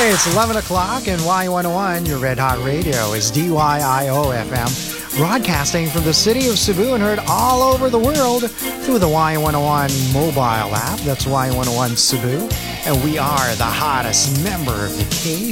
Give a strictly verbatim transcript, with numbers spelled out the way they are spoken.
It's eleven o'clock and Y one oh one, your Red Hot Radio, is D Y I O F M, broadcasting from the city of Cebu and heard all over the world through the Y one oh one mobile app. That's Y one oh one Cebu. And we are the hottest member of the K